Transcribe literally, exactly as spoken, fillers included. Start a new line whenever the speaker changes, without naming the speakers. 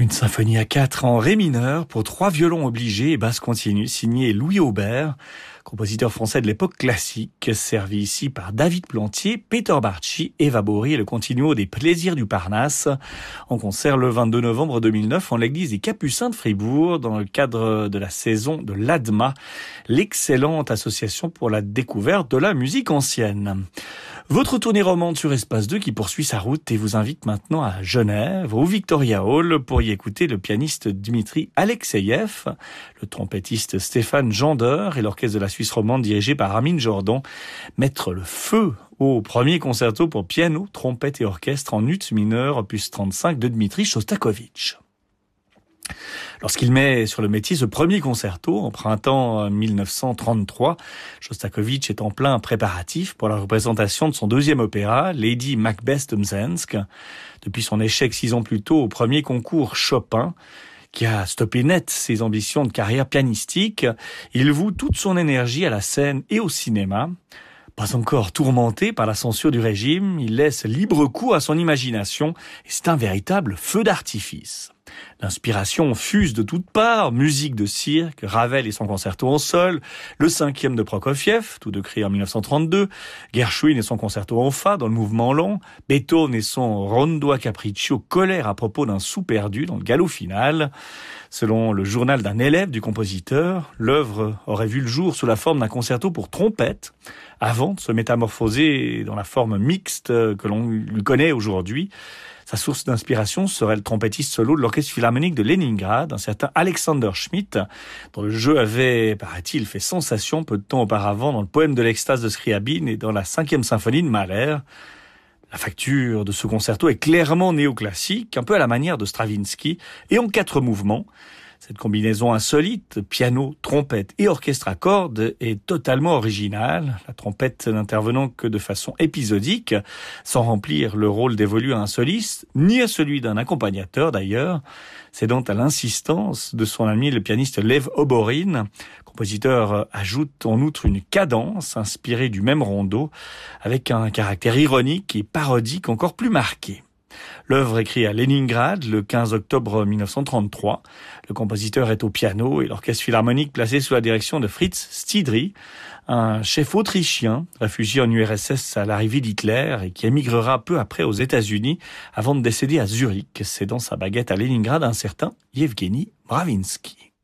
Une symphonie à quatre en ré mineur pour trois violons obligés et basse continue, signée Louis Aubert, compositeur français de l'époque classique, servi ici par David Plantier, Peter Bartschy, Eva Bory et le continuo des Plaisirs du Parnasse, en concert le vingt-deux novembre deux mille neuf en l'église des Capucins de Fribourg, dans le cadre de la saison de l'A D M A, l'excellente association pour la découverte de la musique ancienne. Votre tournée romande sur Espace deux qui poursuit sa route et vous invite maintenant à Genève, au Victoria Hall, pour y écouter le pianiste Dmitri Alexeyev, le trompettiste Stéphane Jander et l'orchestre de la Suisse romande dirigé par Armin Jordan mettre le feu au premier concerto pour piano, trompette et orchestre en ut mineur, opus trente-cinq de Dmitri Shostakovich. Lorsqu'il met sur le métier ce premier concerto, en printemps mille neuf cent trente-trois, Shostakovich est en plein préparatif pour la représentation de son deuxième opéra, Lady Macbeth de Mzensk. Depuis son échec six ans plus tôt au premier concours Chopin, qui a stoppé net ses ambitions de carrière pianistique, il voue toute son énergie à la scène et au cinéma. Pas encore tourmenté par la censure du régime, il laisse libre cours à son imagination et c'est un véritable feu d'artifice. L'inspiration fuse de toutes parts, musique de cirque, Ravel et son concerto en sol, le cinquième de Prokofiev, tous deux créés en mille neuf cent trente-deux, Gershwin et son concerto en fa dans le mouvement lent, Beethoven et son rondo a capriccio colère à propos d'un sou perdu dans le galop final. Selon le journal d'un élève du compositeur, l'œuvre aurait vu le jour sous la forme d'un concerto pour trompette, avant de se métamorphoser dans la forme mixte que l'on lui connaît aujourd'hui. Sa source d'inspiration serait le trompettiste solo de l'orchestre philharmonique de Leningrad, un certain Alexander Schmidt, dont le jeu avait, paraît-il, fait sensation peu de temps auparavant dans le poème de l'extase de Scriabine et dans la cinquième symphonie de Mahler. La facture de ce concerto est clairement néoclassique, un peu à la manière de Stravinsky, et en quatre mouvements. Cette combinaison insolite, piano, trompette et orchestre à cordes, est totalement originale, la trompette n'intervenant que de façon épisodique, sans remplir le rôle dévolu à un soliste, ni à celui d'un accompagnateur d'ailleurs, cédant à l'insistance de son ami le pianiste Lev Oborin. Le compositeur ajoute en outre une cadence inspirée du même rondo, avec un caractère ironique et parodique encore plus marqué. L'œuvre écrite à Leningrad le quinze octobre mille neuf cent trente-trois. Le compositeur est au piano et l'orchestre philharmonique placé sous la direction de Fritz Stidry, un chef autrichien réfugié en U R S S à l'arrivée d'Hitler et qui émigrera peu après aux États-Unis avant de décéder à Zurich, cédant sa baguette à Leningrad à un certain Yevgeny Bravinsky.